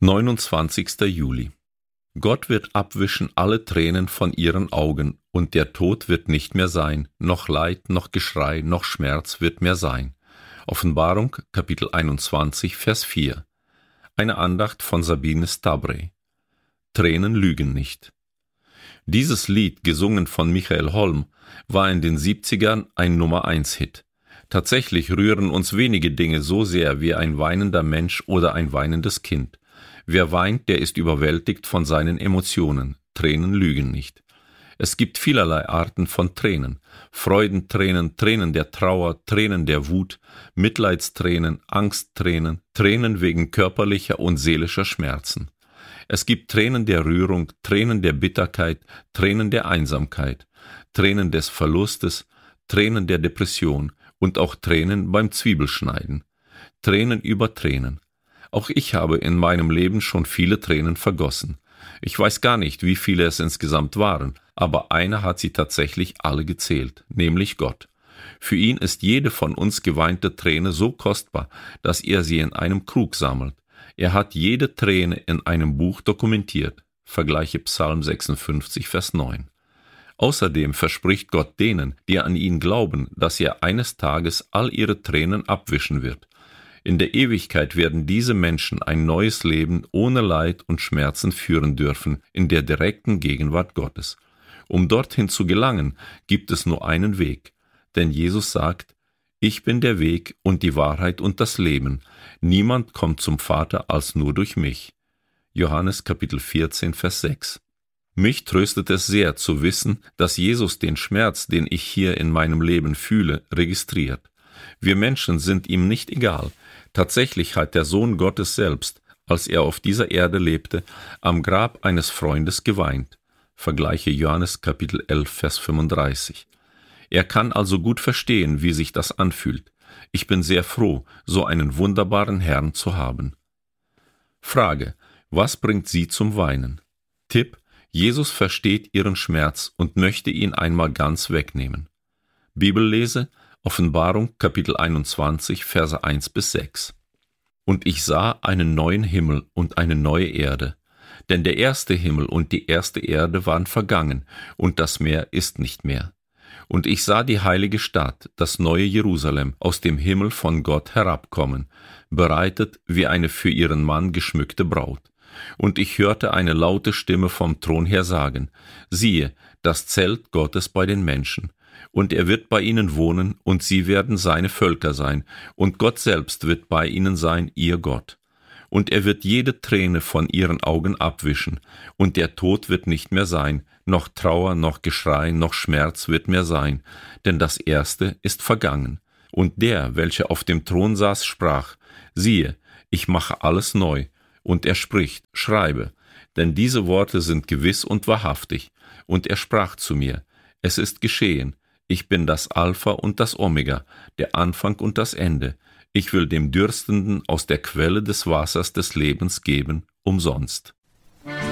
29. Juli. Gott wird abwischen alle Tränen von ihren Augen, und der Tod wird nicht mehr sein, noch Leid, noch Geschrei, noch Schmerz wird mehr sein. Offenbarung, Kapitel 21, Vers 4. Eine Andacht von Sabine Stabrey. Tränen lügen nicht. Dieses Lied, gesungen von Michael Holm, war in den 70ern ein Nummer-1-Hit. Tatsächlich rühren uns wenige Dinge so sehr wie ein weinender Mensch oder ein weinendes Kind. Wer weint, der ist überwältigt von seinen Emotionen. Tränen lügen nicht. Es gibt vielerlei Arten von Tränen. Freudentränen, Tränen der Trauer, Tränen der Wut, Mitleidstränen, Angsttränen, Tränen wegen körperlicher und seelischer Schmerzen. Es gibt Tränen der Rührung, Tränen der Bitterkeit, Tränen der Einsamkeit, Tränen des Verlustes, Tränen der Depression und auch Tränen beim Zwiebelschneiden. Tränen über Tränen. Auch ich habe in meinem Leben schon viele Tränen vergossen. Ich weiß gar nicht, wie viele es insgesamt waren, aber einer hat sie tatsächlich alle gezählt, nämlich Gott. Für ihn ist jede von uns geweinte Träne so kostbar, dass er sie in einem Krug sammelt. Er hat jede Träne in einem Buch dokumentiert. Vergleiche Psalm 56, Vers 9. Außerdem verspricht Gott denen, die an ihn glauben, dass er eines Tages all ihre Tränen abwischen wird. In der Ewigkeit werden diese Menschen ein neues Leben ohne Leid und Schmerzen führen dürfen, in der direkten Gegenwart Gottes. Um dorthin zu gelangen, gibt es nur einen Weg. Denn Jesus sagt, ich bin der Weg und die Wahrheit und das Leben. Niemand kommt zum Vater als nur durch mich. Johannes Kapitel 14, Vers 6. Mich tröstet es sehr zu wissen, dass Jesus den Schmerz, den ich hier in meinem Leben fühle, registriert. Wir Menschen sind ihm nicht egal. Tatsächlich hat der Sohn Gottes selbst, als er auf dieser Erde lebte, am Grab eines Freundes geweint. Vergleiche Johannes Kapitel 11, Vers 35. Er kann also gut verstehen, wie sich das anfühlt. Ich bin sehr froh, so einen wunderbaren Herrn zu haben. Frage: Was bringt Sie zum Weinen? Tipp: Jesus versteht Ihren Schmerz und möchte ihn einmal ganz wegnehmen. Bibellese: Offenbarung, Kapitel 21, Verse 1-6. Und ich sah einen neuen Himmel und eine neue Erde. Denn der erste Himmel und die erste Erde waren vergangen, und das Meer ist nicht mehr. Und ich sah die heilige Stadt, das neue Jerusalem, aus dem Himmel von Gott herabkommen, bereitet wie eine für ihren Mann geschmückte Braut. Und ich hörte eine laute Stimme vom Thron her sagen, siehe, das Zelt Gottes bei den Menschen. Und er wird bei ihnen wohnen, und sie werden seine Völker sein, und Gott selbst wird bei ihnen sein, ihr Gott. Und er wird jede Träne von ihren Augen abwischen, und der Tod wird nicht mehr sein, noch Trauer, noch Geschrei, noch Schmerz wird mehr sein, denn das Erste ist vergangen. Und der, welcher auf dem Thron saß, sprach, siehe, ich mache alles neu. Und er spricht, schreibe, denn diese Worte sind gewiss und wahrhaftig. Und er sprach zu mir, es ist geschehen, ich bin das Alpha und das Omega, der Anfang und das Ende. Ich will dem Dürstenden aus der Quelle des Wassers des Lebens geben, umsonst.